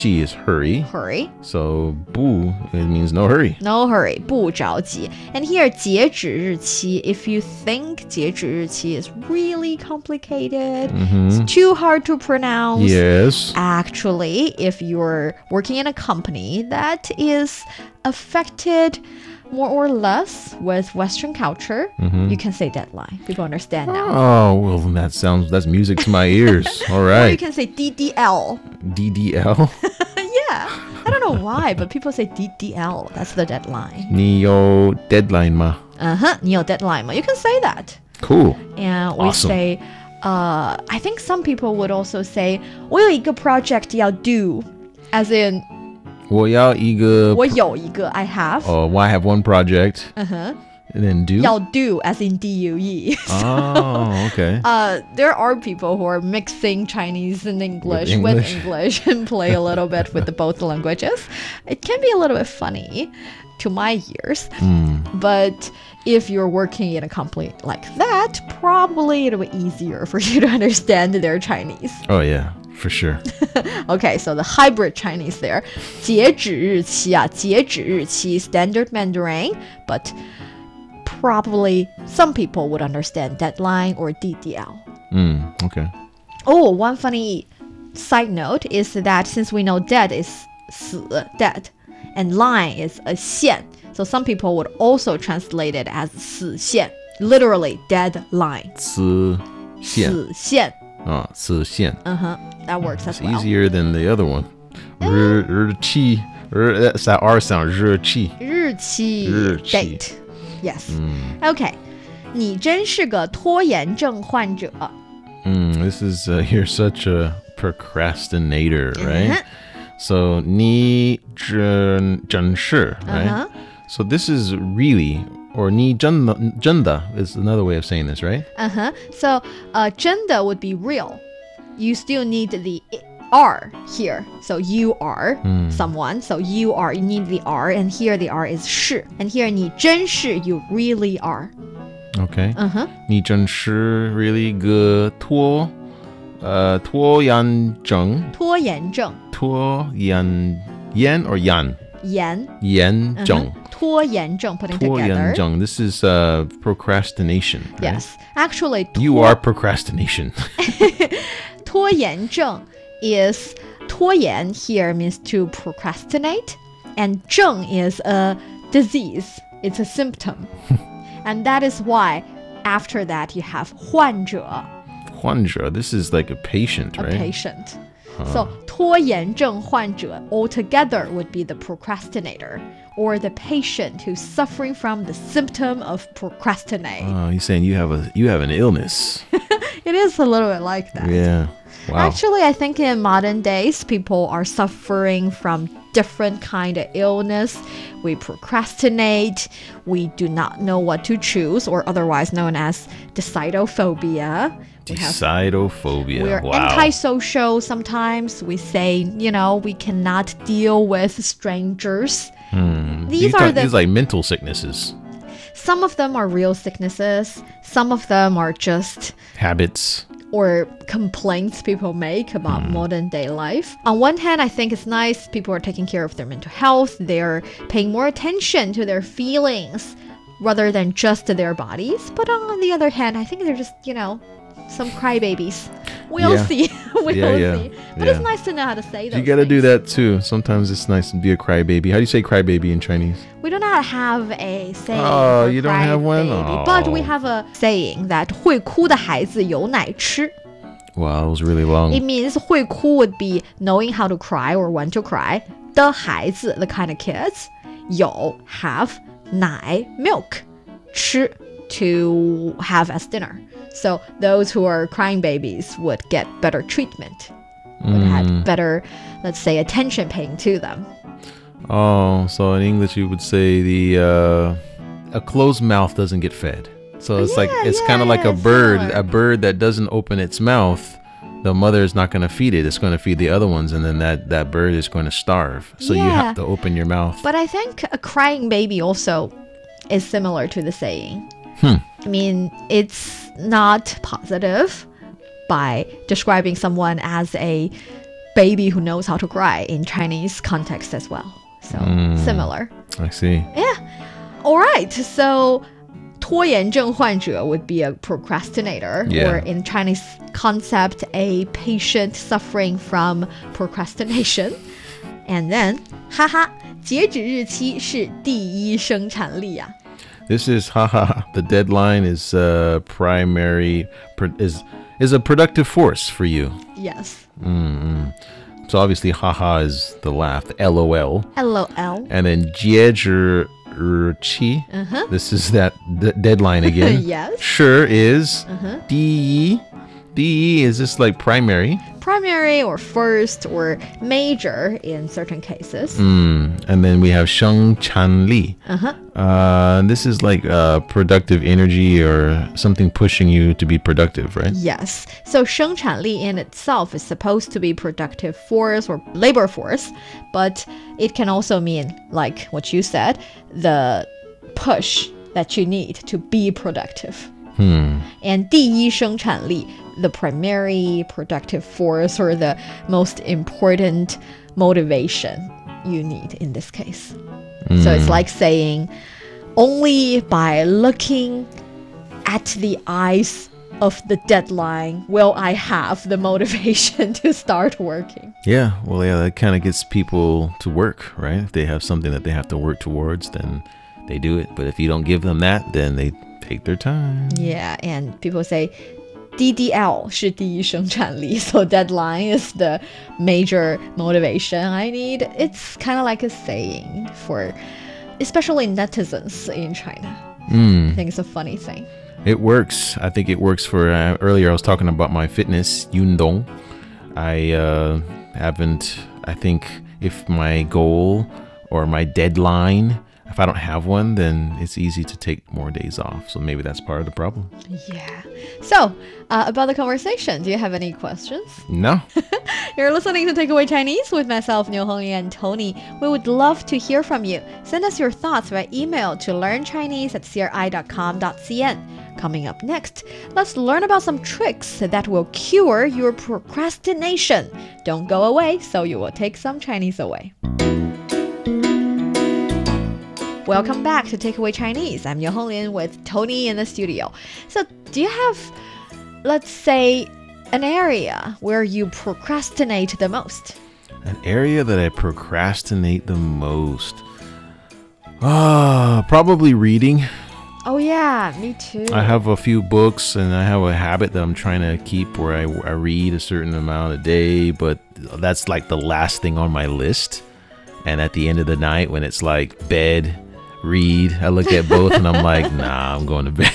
Ji is hurry. Hurry. So 不 it means no hurry. No hurry, 不着急. And here, 截止日期, if you think 截止日期 is really complicated, it's too hard to pronounce. Yes. Actually, if you're working in a company that is affected more or less with Western culture, you can say deadline. People understand now. Oh, well, that's music to my ears. All Or right. you can say DDL. DDL. Yeah. I don't know why, but people say DDL. That's the deadline. 你有 deadline 吗? Uh-huh. 你有 deadline 吗? You can say that. Cool. And we Awesome. say, I think some people would also say, 我有一个 project 要 do. As in, 我要一个我有一个 I have. I have one project. Uh-huh. And then do? 要 do as in DUE. Oh, okay. There are people who are mixing Chinese and English with English and play a little bit with both languages. It can be a little bit funny to my ears. But if you're working in a company like that, probably it'll be easier for you to understand their Chinese. Oh, yeah. For sure. Okay, so the hybrid Chinese there. 截止日期啊,截止日期 standard Mandarin, but probably some people would understand deadline or DDL. Okay. Oh, one funny side note is that since we know dead is 死, dead, and line is a 线, so some people would also translate it as 死线, literally dead line. 死线. 死线. 死线. That works as It's well. easier than the other one. 日期. That's that R sound. 日期. 日期日期. date. Yes. Okay. 你真是个拖延症患者. This is, you're such a procrastinator, right? So, 你真是, right? So this is really, or 你真的 is another way of saying this, right? So, 真的 would be real. You still need the R here. So you are someone. So you need the R. And here the R is 是. And here 你真是 you really are. Okay. 你真是 really good 拖延症. 拖延症. 拖延 or 延? 延症. 拖延症 putting 拖延 together. 症. This is procrastination, right? Yes. Actually, You are procrastination. 拖延症 is 拖延 here means to procrastinate, and 症 is a disease. It's a symptom. And that is why after that you have 患者. 患者, this is like a patient, A right? patient. So 拖延症患者 altogether would be the procrastinator or the patient who's suffering from the symptom of procrastinate. He's saying you have an illness. It is a little bit like that. Yeah. Wow. Actually, I think in modern days, people are suffering from different kind of illness. We procrastinate. We do not know what to choose, or otherwise known as decidophobia. Decidophobia. We're Wow. antisocial sometimes. We say, we cannot deal with strangers. These are These like mental sicknesses. some of them are real sicknesses. Some of them are just Habits. or complaints people make about modern day life. On one hand, I think it's nice people are taking care of their mental health. They're paying more attention to their feelings rather than just to their bodies. But on the other hand, I think they're just, some crybabies. We'll Yeah. see. We'll Yeah. see. But Yeah. it's nice to know how to say those You got to do things. that too. Sometimes it's nice to be a crybaby. How do you say crybaby in Chinese? We do not have a saying Oh, for you don't have one? crybaby, but we Oh. have a saying that 会哭的孩子有奶吃. Wow, it was really long. It means 会哭 would be knowing how to cry or when to cry. 的孩子, the kind of kids. 有 have 奶 milk. 吃 to have as dinner. So those who are crying babies would get better treatment. Would have better, let's say, attention paying to them. Oh, so in English you would say a closed mouth doesn't get fed. So it's kind of like a bird, similar. a bird that doesn't open its mouth. The mother is not going to feed it. It's going to feed the other ones, and then that bird is going to starve. So you have to open your mouth. But I think a crying baby also is similar to the saying. I mean, it's not positive by describing someone as a baby who knows how to cry in Chinese context as well. So similar. I see. Yeah. All right. So 拖延症患者 would be a procrastinator, Yeah. or in Chinese concept, a patient suffering from procrastination. And then, 哈哈，截止日期是第一生产力啊。 This is haha. The deadline is is a productive force for you. Yes. So obviously haha is the laugh, the LOL. LOL. And then 截止日期. This is that deadline again. Yes. 是 is 第一. 第一 is this like primary. Primary or first or major in certain cases. And then we have 生产力. This is like productive energy or something pushing you to be productive, right? Yes. So 生产力 in itself is supposed to be productive force or labor force, but it can also mean, like what you said, the push that you need to be productive. And 第一生产力, the primary productive force or the most important motivation you need in this case. So it's like saying, only by looking at the eyes of the deadline will I have the motivation to start working. Yeah, well, yeah, that kind of gets people to work, right? If they have something that they have to work towards, then they do it. But if you don't give them that, then they take their time. Yeah, and people say DDL 是第一生产力, so deadline is the major motivation I need. It's kind of like a saying for especially netizens in China. I think it's a funny thing. It works. I think it works for earlier I was talking about my fitness, Yundong. I think if my goal or my deadline, if I don't have one, then it's easy to take more days off. So maybe that's part of the problem. Yeah. So, about the conversation, do you have any questions? No. You're listening to Takeaway Chinese with myself, Niu Hongyu, and Tony. We would love to hear from you. Send us your thoughts by email to learnchinese@cri.com.cn. Coming up next, let's learn about some tricks that will cure your procrastination. Don't go away, so you will take some Chinese away. Welcome back to Takeaway Chinese. I'm Niu Honglin with Tony in the studio. So, do you have, let's say, an area where you procrastinate the most? An area that I procrastinate the most? Probably reading. Oh yeah, me too. I have a few books and I have a habit that I'm trying to keep where I read a certain amount a day, but that's like the last thing on my list. And at the end of the night when it's like bed, read, I look at both and I'm like, nah, I'm going to bed.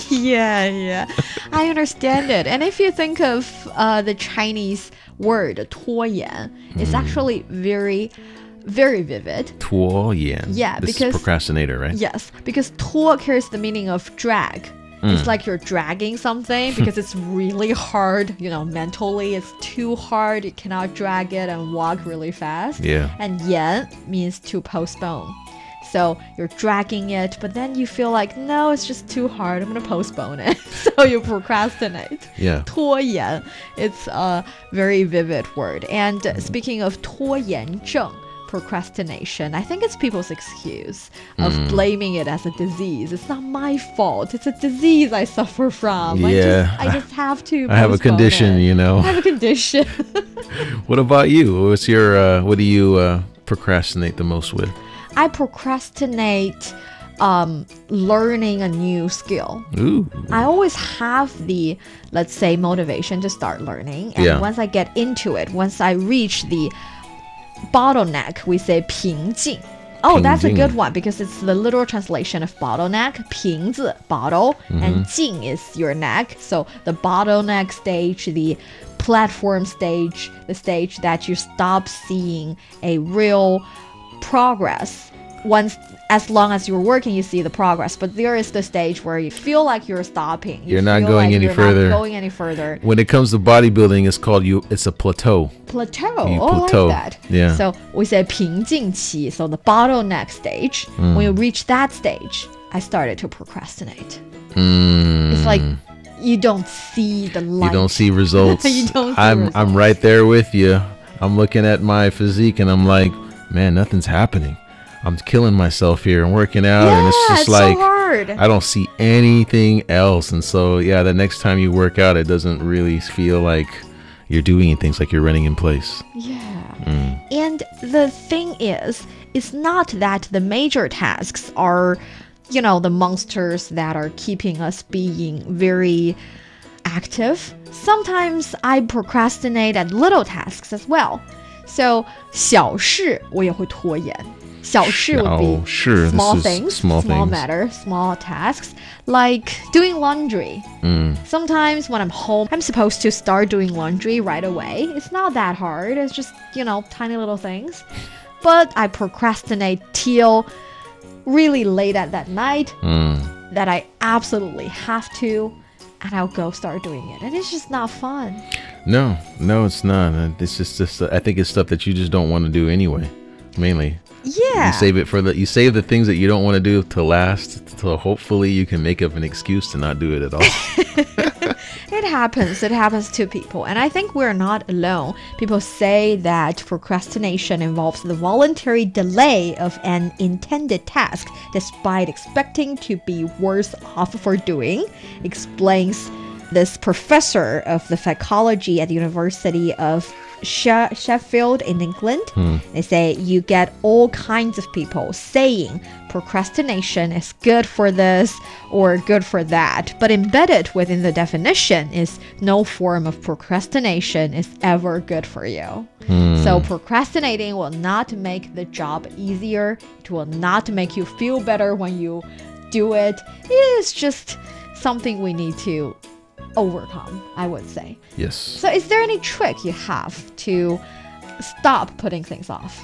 Yeah. I understand it. And if you think of the Chinese word 拖延, it's actually very, very vivid. 拖延. Yeah, this because is procrastinator, right? Yes, because 拖 carries the meaning of drag. It's like you're dragging something because it's really hard, mentally it's too hard. You cannot drag it and walk really fast. Yeah. And 延 means to postpone. So you're dragging it, but then you feel like, no, it's just too hard. I'm going to postpone it. So you procrastinate. Yeah. 拖延, it's a very vivid word. And speaking of 拖延症, procrastination, I think it's people's excuse of blaming it as a disease. It's not my fault. It's a disease I suffer from. Yeah. I just have to. I have a condition, it. I have a condition. What about you? What's your what do you procrastinate the most with? I procrastinate learning a new skill. Ooh. I always have the, let's say, motivation to start learning. And once I get into it, once I reach the bottleneck, we say 瓶颈. Oh, that's a good one because it's the literal translation of bottleneck. 瓶子, bottle, and 颈 is your neck. So the bottleneck stage, the platform stage, the stage that you stop seeing a real progress. Once, as long as you're working, you see the progress. But there is the stage where you feel like you're stopping. You're not going any further. Not going any further. When it comes to bodybuilding, it's a plateau. Plateau. You I plateau. like that. Yeah. So we say 瓶颈期, so the bottleneck stage. When you reach that stage, I started to procrastinate. It's like you don't see the light. You don't see results. You don't see I'm results. right there with you. I'm looking at my physique and I'm like, man, nothing's happening. I'm killing myself here and working out, and it's just it's like so hard. I don't see anything else. And so, yeah, the next time you work out, it doesn't really feel like you're doing things, like you're running in place. Yeah. And the thing is, it's not that the major tasks are, the monsters that are keeping us being very active. Sometimes I procrastinate at little tasks as well. So, 小事我也会拖延。小事 would be sure, small this is things, small things. matters, small tasks, like doing laundry. Sometimes when I'm home, I'm supposed to start doing laundry right away. It's not that hard. It's just, tiny little things. But I procrastinate till really late at that night that I absolutely have to, and I'll go start doing it. And it's just not fun. No, it's not. It's just I think it's stuff that you just don't want to do anyway, mainly. Yeah. You save the things that you don't want to do to last, till hopefully you can make up an excuse to not do it at all. It happens to people, and I think we're not alone. People say that procrastination involves the voluntary delay of an intended task despite expecting to be worse off for doing, explains this professor of the psychology at the University of Sheffield in England. They say you get all kinds of people saying procrastination is good for this or good for that, but embedded within the definition is no form of procrastination is ever good for you. So procrastinating will not make the job easier. It will not make you feel better when you do it. It is just something we need to overcome, I would say. Yes. So is there any trick you have to stop putting things off?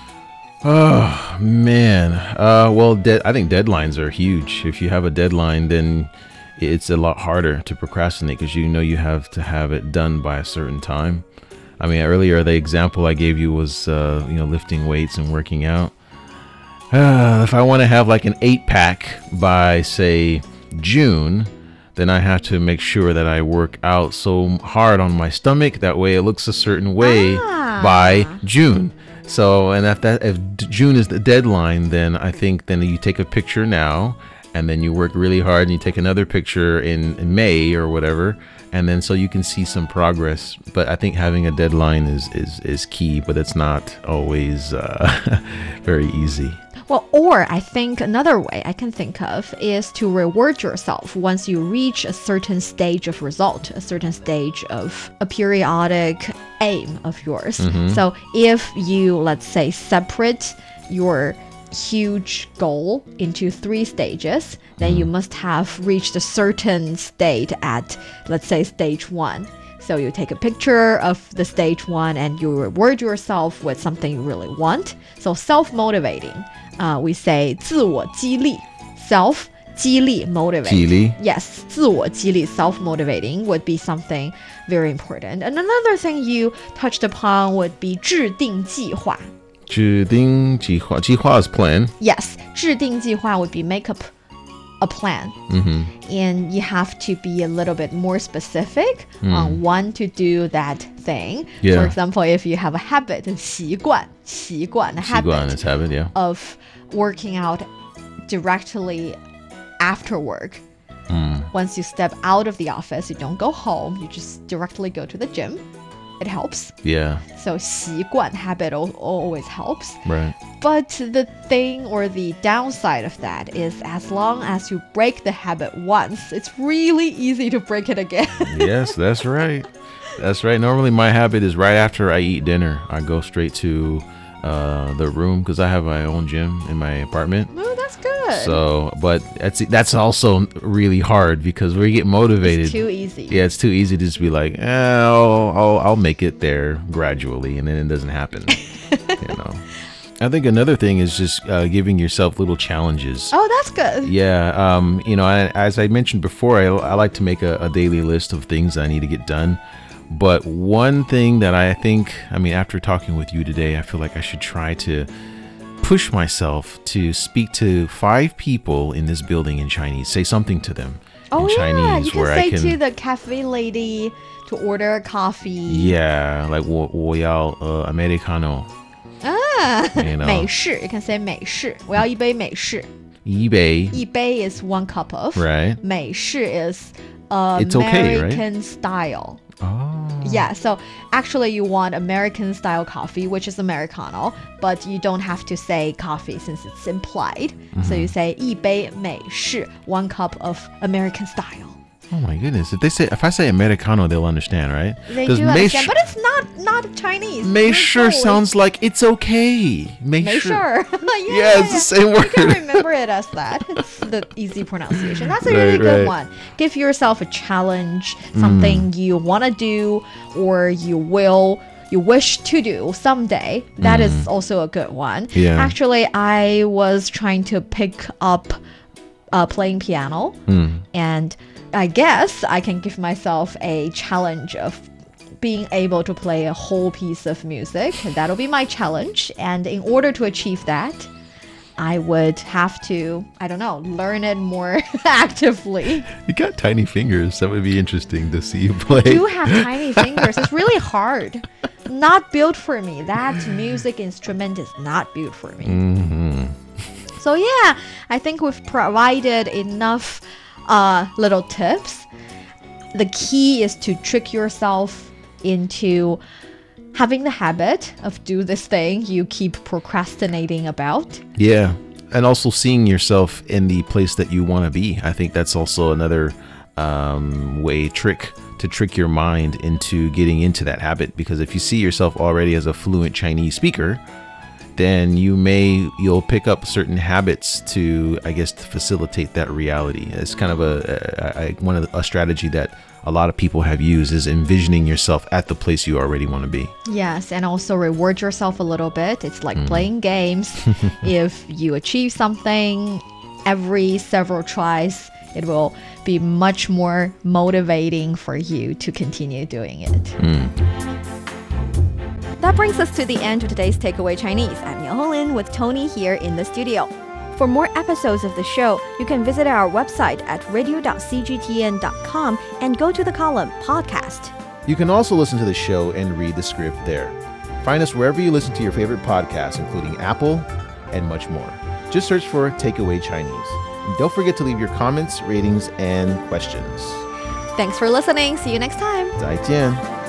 Oh, man. Well, I think deadlines are huge. If you have a deadline, then it's a lot harder to procrastinate because you have to have it done by a certain time. I mean, earlier, the example I gave you was, lifting weights and working out. If I want to have like an 8-pack by, say, June, then I have to make sure that I work out so hard on my stomach. That way it looks a certain way by June. So, and if June is the deadline, then I think then you take a picture now, and then you work really hard, and you take another picture in May or whatever, and then so you can see some progress. But I think having a deadline is key, but it's not always very easy. Well, or I think another way I can think of is to reward yourself once you reach a certain stage of result, a certain stage of a periodic aim of yours. So if you, let's say, separate your huge goal into 3 stages, then you must have reached a certain state at, let's say, stage 1. So you take a picture of the stage 1 and you reward yourself with something you really want. So self-motivating. We say 自我激励, self 激励 motivate. 激励? Yes, 自我激励 self-motivating would be something very important. And another thing you touched upon would be 制定计划. 制定计划. 计划 is plan. Yes, 制定计划 would be make up a plan. And you have to be a little bit more specific on when to do that thing. Yeah. For example, if you have a habit, 习惯 is habit, yeah. of working out directly after work. Once you step out of the office, you don't go home, you just directly go to the gym. It helps. Yeah. So 习惯 habit always helps. Right. But the thing or the downside of that is as long as you break the habit once, it's really easy to break it again. Yes, that's right. That's right. Normally my habit is right after I eat dinner, I go straight to the room because I have my own gym in my apartment. Oh, that's good. So, but that's also really hard because we get motivated. It's too easy. Yeah, it's too easy to just be like, I'll make it there gradually, and then it doesn't happen. I think another thing is just giving yourself little challenges. Oh, that's good. Yeah, as I mentioned before, I like to make a daily list of things I need to get done. But one thing that I think, after talking with you today, I feel like I should try to push myself to speak to 5 people in this building in Chinese, say something to them. Oh, in yeah. Chinese You can where say I can to the cafe lady to order a coffee. yeah, like 我要 Americano. Ah, You know. 美式. You can say 美式. 我要一杯美式. 一杯一杯 is 1 cup of. Right. 美式 is It's okay, right? American style. Oh. Yeah, so actually you want American style coffee, which is Americano, but you don't have to say coffee since it's implied. So you say 一杯美式, 1 cup of American style. Oh my goodness. If I say Americano, they'll understand, right? They 'Cause do understand, but it's not Chinese. 美式 It's always sounds like it's okay. 美式. 美式. Yeah, it's the same word. You can remember it as that. It's the easy pronunciation. That's a really Right, good right. one. Give yourself a challenge, something you want to do or you wish to do someday. That is also a good one. Yeah. Actually, I was trying to pick up playing piano, and I guess I can give myself a challenge of being able to play a whole piece of music. That'll be my challenge. And in order to achieve that, I would have to, I don't know, learn it more actively. You got tiny fingers. That would be interesting to see you play. I do have tiny fingers. It's really hard. Not built for me. That music instrument is not built for me. So yeah, I think we've provided enough little tips. The key is to trick yourself into having the habit of do this thing you keep procrastinating about. Yeah. And also seeing yourself in the place that you want to be. I think that's also another to trick your mind into getting into that habit. Because if you see yourself already as a fluent Chinese speaker, then you'll pick up certain habits to, I guess, to facilitate that reality. It's kind of a strategy that a lot of people have used, is envisioning yourself at the place you already want to be. Yes, and also reward yourself a little bit. It's like playing games. If you achieve something every several tries, it will be much more motivating for you to continue doing it. That brings us to the end of today's Takeaway Chinese. I'm Yang Honglin with Tony here in the studio. For more episodes of the show, you can visit our website at radio.cgtn.com and go to the column Podcast. You can also listen to the show and read the script there. Find us wherever you listen to your favorite podcasts, including Apple and much more. Just search for Takeaway Chinese. And don't forget to leave your comments, ratings, and questions. Thanks for listening. See you next time. 再见。